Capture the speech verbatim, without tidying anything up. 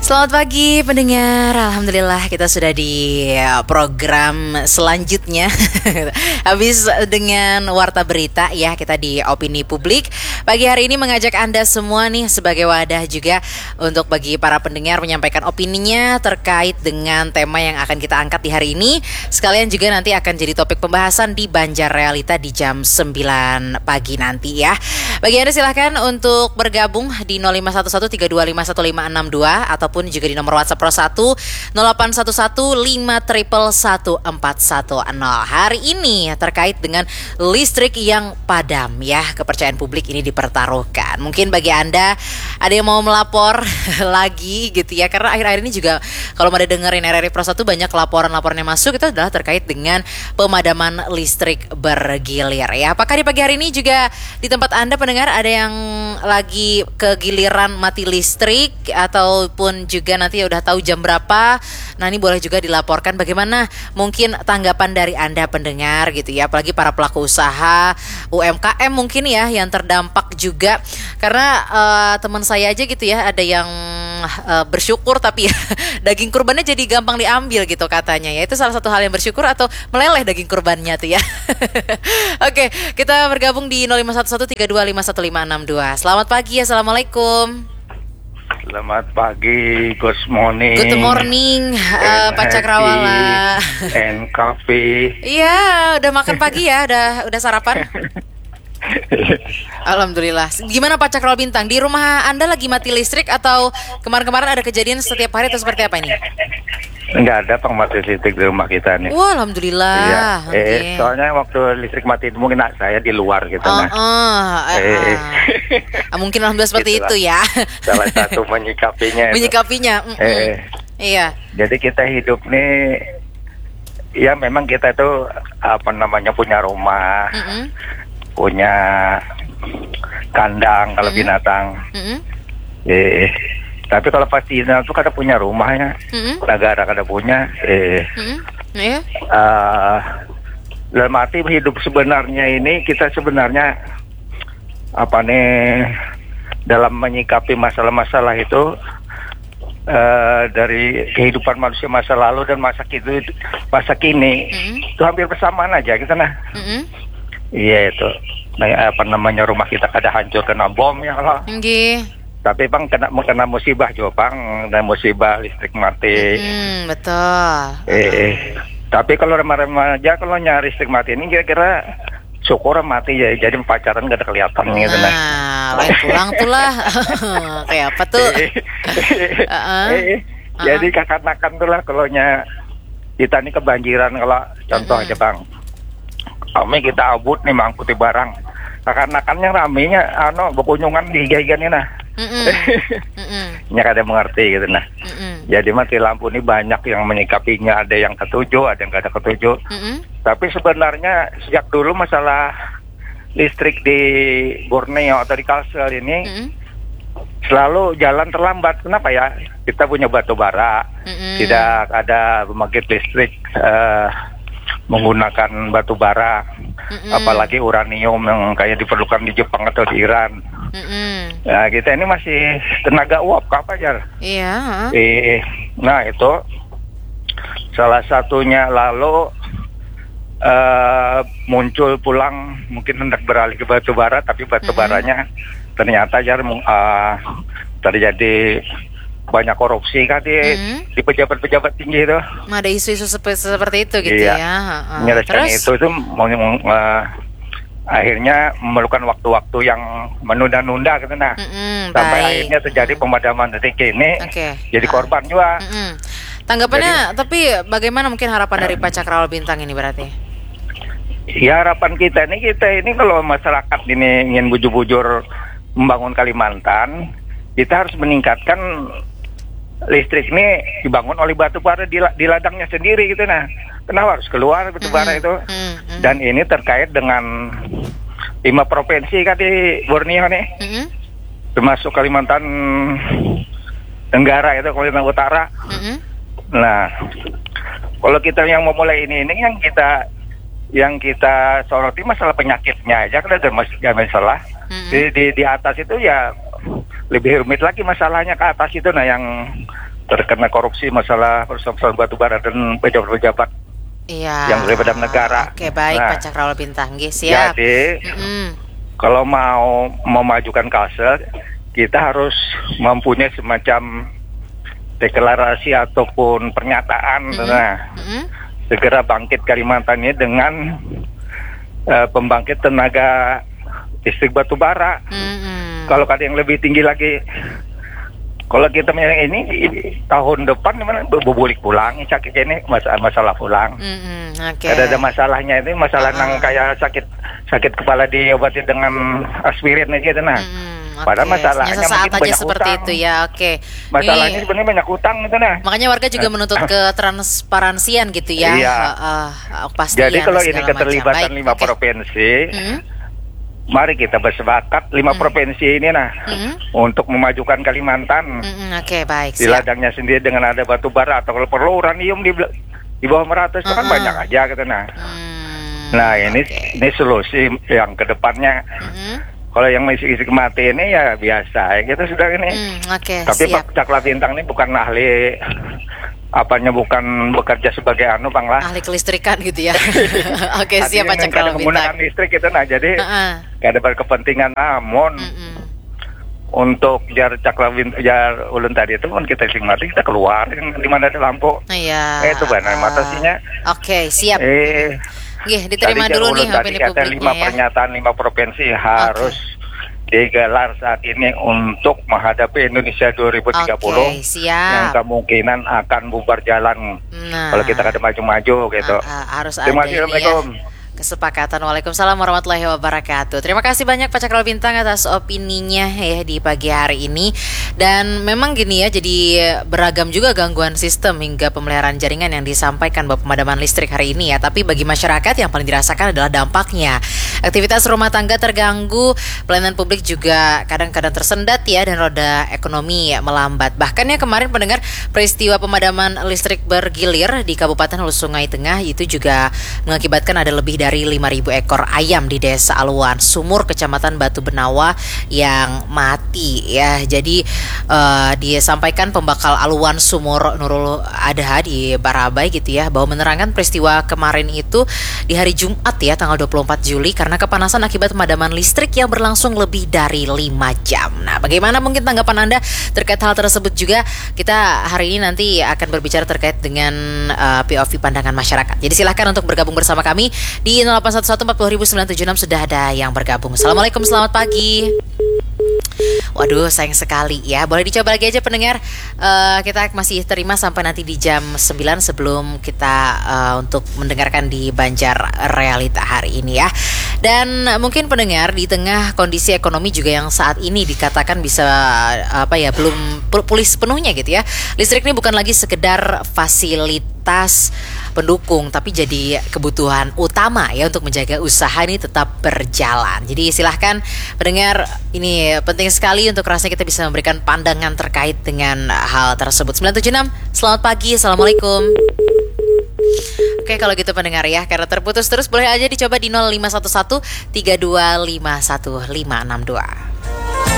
Selamat pagi pendengar, alhamdulillah kita sudah di program selanjutnya. Habis dengan Warta Berita ya, kita di Opini Publik. Pagi hari ini mengajak Anda semua nih sebagai wadah juga untuk bagi para pendengar menyampaikan opininya terkait dengan tema yang akan kita angkat di hari ini. Sekalian juga nanti akan jadi topik pembahasan di Banjar Realita di jam sembilan pagi nanti ya. Bagi Anda silahkan untuk bergabung di nol lima satu satu tiga dua lima satu lima enam dua ataupun juga di nomor WhatsApp Pro satu nol delapan satu satu lima satu satu empat satu nol. Hari ini terkait dengan listrik yang padam ya, kepercayaan publik ini dipertaruhkan. Mungkin bagi Anda ada yang mau melapor lagi gitu ya, karena akhir-akhir ini juga kalau ada dengerin R R I Pro satu banyak laporan-laporan yang masuk itu adalah terkait dengan pemadaman listrik bergilir ya. Apakah di pagi hari ini juga di tempat Anda pendengar ada yang lagi kegiliran mati listrik ataupun juga nanti udah tahu jam berapa? Nah, ini boleh juga dilaporkan bagaimana mungkin tanggapan dari Anda pendengar gitu ya, apalagi para pelaku usaha U M K M mungkin ya yang terdampak juga. Karena uh, teman saya aja gitu ya, ada yang uh, bersyukur tapi ya, daging kurbannya jadi gampang diambil gitu katanya ya. Itu salah satu hal yang bersyukur atau meleleh daging kurbannya tuh ya. Oke, kita bergabung di nol lima satu satu tiga dua lima satu lima enam dua. Selamat pagi, assalamualaikum. Selamat pagi, good morning. Good morning, uh, Pak Cakrawala. And coffee. Iya, udah makan pagi ya, udah udah sarapan. Alhamdulillah. Gimana Pak Cakrawala Bintang? Di rumah Anda lagi mati listrik atau kemarin-kemarin ada kejadian setiap hari atau seperti apa ini? Enggak ada pemati listrik di rumah kita nih. Wah, alhamdulillah. Iya. Okay. Eh, soalnya waktu listrik mati itu mungkin saya di luar gitu. Oh, nah. oh, eh, eh. Ah, mungkin alhamdulillah seperti Itulah itu ya. Salah satu menyikapinya. Menyikapinya. Eh. Iya. Jadi kita hidup nih, ya memang kita itu apa namanya punya rumah, Mm-mm. punya kandang kalau Mm-mm. binatang. Mm-mm. Eh. Tapi kalau pasti itu kada punya rumahnya, Mm-mm. negara kada punya. Eh, Mm-mm. Iya. uh, dalam arti hidup sebenarnya ini kita sebenarnya apa nih dalam menyikapi masalah-masalah itu uh, dari kehidupan manusia masa lalu dan masa kini, masa kini Mm-mm. itu hampir bersamaan aja kita nah. Mm-mm. Iya itu, nah, apa namanya rumah kita kada hancur kena bom ya kalau. Nggih. Tapi bang kena kena musibah juga bang, dan musibah listrik mati. Hmm, betul. Eh, tapi kalau remaja kalau nyari listrik mati ini kira-kira syukur mati ya, jadi pacaran gak ada kelihatan gitu nah. Nah, lain pulang tuh lah. Kayak apa tuh? uh-uh. eh, jadi kakak-kakak tuh lah kalau nya kita ini kebanjiran kalau contoh uh-uh. aja bang, kami kita abut nih mangkuti barang, kakak-kakaknya ramenya, ano berkunjungan di higa-higa nih nah. Nya kada mengerti gitu nah. Mm-mm. Jadi mati lampu ini banyak yang menyikapinya, ada yang ketujuh, ada yang kada ketujuh. Mm-mm. Tapi sebenarnya sejak dulu masalah listrik di Borneo atau di Kalsel ini Mm-mm. selalu jalan terlambat. Kenapa ya? Kita punya batu bara, Mm-mm. tidak ada pembangkit listrik uh, menggunakan batu bara, Mm-mm. apalagi uranium yang kayak diperlukan di Jepang atau di Iran. Mm-mm. Nah kita ini masih tenaga uap apa aja. Iya. Eh, nah itu salah satunya lalu uh, muncul pulang mungkin hendak beralih ke batu bara, tapi batu baranya mm-hmm. ternyata jar uh, terjadi banyak korupsi kan di, mm-hmm. di pejabat-pejabat tinggi itu. Ada isu-isu seperti, seperti itu gitu iya. ya. Uh, Terus itu itu mau uh, akhirnya memerlukan waktu-waktu yang menunda-nunda gitu nah. Mm-mm, sampai baik. akhirnya terjadi pemadaman detik ini. Okay. Jadi korban juga. Mm-mm. Tanggapannya jadi, tapi bagaimana mungkin harapan dari Pak Cakrawala Bintang ini berarti? Ya harapan kita ini kita ini kalau masyarakat ini ingin bujur-bujur membangun Kalimantan, kita harus meningkatkan listrik ini dibangun oleh batu bara di, di ladangnya sendiri gitu nah. Kenapa harus keluar batu bara mm-hmm. itu? Mm-hmm. Dan ini terkait dengan lima provinsi kan di Borneo nih, mm-hmm. termasuk Kalimantan Tenggara itu Kalimantan Utara. Mm-hmm. Nah, kalau kita yang mau mulai ini ini yang kita yang kita soroti masalah penyakitnya aja kan ada masalah. Mm-hmm. Di, di di atas itu ya lebih rumit lagi masalahnya ke atas itu nah yang terkena korupsi masalah persoalan batu bara dan pejabat-pejabat iya. yang terlibat dalam negara. Oke, baik nah, Pak Cakrawala Bintang. Nggih, siap. Jadi mm-hmm. kalau mau memajukan Kalsel, kita harus mempunyai semacam deklarasi ataupun pernyataan, mm-hmm. nah mm-hmm. segera bangkit Kalimantan ini dengan uh, pembangkit tenaga listrik batu bara. Mm-hmm. Kalau ada yang lebih tinggi lagi. Kalau kita yang ini, ini tahun depan mana berbulik pulang, sakit ini masalah masalah pulang. Mm-hmm, okay. Ada ada masalahnya itu masalah uh-uh. nang kayak sakit sakit kepala diobati dengan aspirin aja gitu nah. Mm-hmm, okay. Padahal masalahnya sesaat aja banyak seperti utang. itu ya, oke. Okay. Masalahnya ini, sebenarnya banyak utang gitu nah. Makanya warga juga menuntut ketransparansian gitu ya. Iya. Uh, uh, pastian. Jadi kalau ini keterlibatan lima okay. provinsi. Mm-hmm. Mari kita bersepakat lima hmm. provinsi ini nah hmm. untuk memajukan Kalimantan. Hmm, Oke okay, baik. Di ladangnya sendiri dengan ada batu bara atau kalau perlu uranium di di bawah meratus itu kan hmm. banyak aja gitu nah. Hmm. Nah ini okay. ini solusi yang kedepannya. Hmm. Kalau yang isi-isi mati ini ya biasa ya gitu sudah ini. Hmm, okay, Tapi siap. Pak Cakrawala Bintang ini bukan ahli apanya bukan bekerja sebagai anu Bang lah. Ahli kelistrikan gitu ya. Oke, okay, siap Pak Cakrawala Bintang. Menggunakan listrik itu nah jadi uh-uh. gak ada berkepentingan namun uh-uh. untuk jar Cakrawala Bintang jar ulun tadi itu pun kita mati kita keluar di mana ada lampu. Iya. Eh, itu benar uh, matasinya. Oke, okay, siap. Eh, Nggih, diterima dulu nih opini publiknya lima ya. Pernyataan lima provinsi harus okay. digelar saat ini untuk menghadapi Indonesia dua ribu tiga puluh okay, siap. yang kemungkinan akan bubar jalan nah, kalau kita kada maju-maju gitu. Uh, uh, harus Terima kasih. Assalamualaikum. Ya. Kesepakatan. Waalaikumsalam warahmatullahi wabarakatuh. Terima kasih banyak Pak Cakrawala Bintang atas opininya ya di pagi hari ini. Dan memang gini ya, jadi beragam juga gangguan sistem hingga pemeliharaan jaringan yang disampaikan Bapak Pemadaman Listrik hari ini ya. Tapi bagi masyarakat yang paling dirasakan adalah dampaknya. Aktivitas rumah tangga terganggu, pelayanan publik juga kadang-kadang tersendat ya, dan roda ekonomi ya melambat. Bahkan ya kemarin pendengar peristiwa pemadaman listrik bergilir di Kabupaten Hulu Sungai Tengah itu juga mengakibatkan ada lebih dari dari lima ribu ekor ayam di Desa Aluan Sumur, Kecamatan Batu Benawa yang mati ya. Jadi uh, disampaikan pembakal Aluan Sumur Nurul Adha di Barabai gitu ya, bahwa menerangkan peristiwa kemarin itu di hari Jumat ya tanggal dua puluh empat Juli karena kepanasan akibat pemadaman listrik yang berlangsung lebih dari lima jam. Nah, bagaimana mungkin tanggapan Anda terkait hal tersebut juga? Kita hari ini nanti akan berbicara terkait dengan uh, P O V pandangan masyarakat. Jadi silahkan untuk bergabung bersama kami di nol delapan satu satu empat nol sembilan tujuh enam sudah ada yang bergabung. Assalamualaikum, selamat pagi. Waduh, sayang sekali ya. Boleh dicoba lagi aja pendengar. Uh, kita masih terima sampai nanti di jam sembilan sebelum kita uh, untuk mendengarkan di Banjar Realita hari ini ya. Dan mungkin pendengar di tengah kondisi ekonomi juga yang saat ini dikatakan bisa apa ya belum pulih sepenuhnya gitu ya. Listrik ini bukan lagi sekedar fasilitas pendukung, tapi jadi kebutuhan utama ya untuk menjaga usaha ini tetap berjalan. Jadi silahkan pendengar, ini penting sekali untuk rasanya kita bisa memberikan pandangan terkait dengan hal tersebut. sembilan tujuh enam, selamat pagi, Assalamualaikum. Oke, kalau gitu pendengar ya, karena terputus terus boleh aja dicoba di nol lima satu satu tiga dua lima satu lima enam dua.